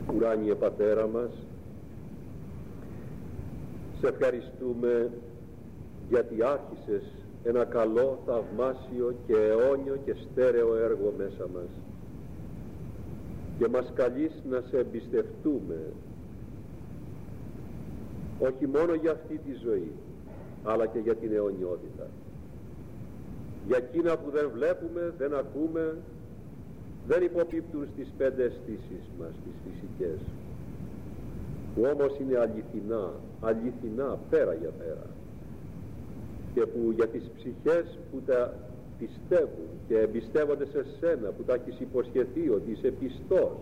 Ουράνιε Πατέρα μας, σε ευχαριστούμε γιατί άρχισες ένα καλό, θαυμάσιο και αιώνιο και στέρεο έργο μέσα μας και μας καλείς να σε εμπιστευτούμε όχι μόνο για αυτή τη ζωή αλλά και για την αιωνιότητα, για εκείνα που δεν βλέπουμε, δεν ακούμε, δεν υποπίπτουν στις πέντε αισθήσεις μας, τις φυσικές, που όμως είναι αληθινά, πέρα για πέρα, και που για τις ψυχές που τα πιστεύουν και εμπιστεύονται σε σένα, που τα έχεις υποσχεθεί ότι είσαι πιστός,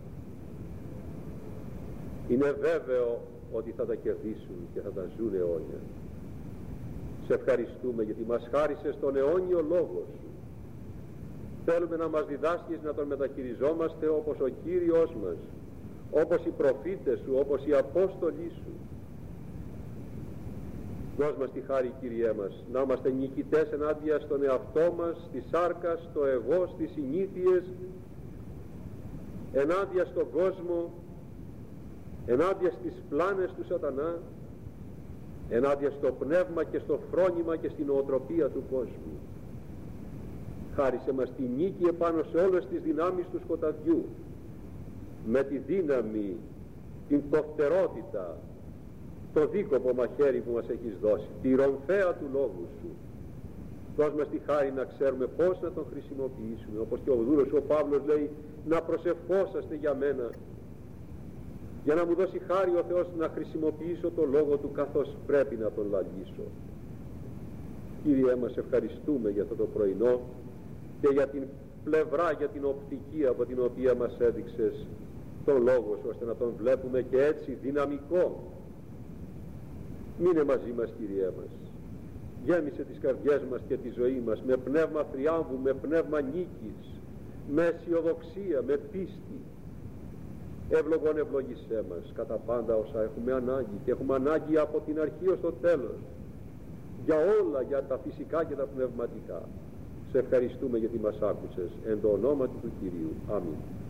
είναι βέβαιο ότι θα τα κερδίσουν και θα τα ζουν αιώνια. Σε ευχαριστούμε γιατί μας χάρισες τον αιώνιο λόγο σου. Θέλουμε να μας διδάσκεις να τον μεταχειριζόμαστε όπως ο Κύριος μας, όπως οι προφήτες σου, όπως οι Απόστολοι σου. Δώσ' μας τη χάρη, Κύριέ μας, να είμαστε νικητές ενάντια στον εαυτό μας, στη σάρκα, στο εγώ, στις συνήθειες, ενάντια στον κόσμο, ενάντια στις πλάνες του σατανά, ενάντια στο πνεύμα και στο φρόνημα και στην νοοτροπία του κόσμου. Χάρισε μας τη νίκη επάνω σε όλες τις δυνάμεις του σκοταδιού, με τη δύναμη, την κοφτερότητα, το δίκοπο μαχαίρι που μας έχεις δώσει, τη ρομφαία του λόγου σου. Δώσ' μας τη χάρη να ξέρουμε πώς να τον χρησιμοποιήσουμε, όπως και ο δούλος ο Παύλος λέει, να προσευχόσαστε για μένα, για να μου δώσει χάρη ο Θεός να χρησιμοποιήσω το λόγο του καθώς πρέπει να τον λαλήσω. Κύριε μας, ευχαριστούμε για αυτό το πρωινό και για την πλευρά, για την οπτική από την οποία μας έδειξες τον λόγο σου, ώστε να τον βλέπουμε και έτσι δυναμικό. Μείνε μαζί μας, Κύριε μας, γέμισε τις καρδιές μας και τη ζωή μας με πνεύμα θριάμβου, με πνεύμα νίκης, με αισιοδοξία, με πίστη. Ευλογών ευλογήσέ μας κατά πάντα όσα έχουμε ανάγκη, και έχουμε ανάγκη από την αρχή ως το τέλος, για όλα, για τα φυσικά και τα πνευματικά. Σε ευχαριστούμε γιατί μας άκουσες, εν το ονόματι του Κυρίου. Αμήν.